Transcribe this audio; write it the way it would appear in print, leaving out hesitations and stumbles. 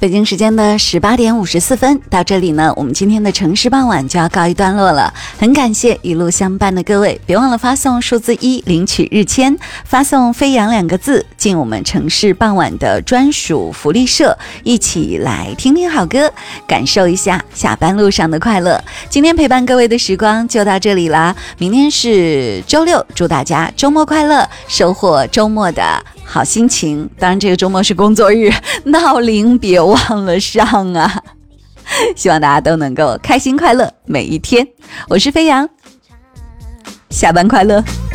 北京时间的18点54分，到这里呢，我们今天的城市傍晚就要告一段落了。很感谢一路相伴的各位，别忘了发送数字1领取日签，发送飞扬2个字进我们城市傍晚的专属福利社，一起来听听好歌，感受一下下班路上的快乐。今天陪伴各位的时光就到这里啦，明天是周六，祝大家周末快乐，收获周末的好心情。当然这个周末是工作日，闹铃别忘了上啊。希望大家都能够开心快乐每一天。我是飞扬，下班快乐。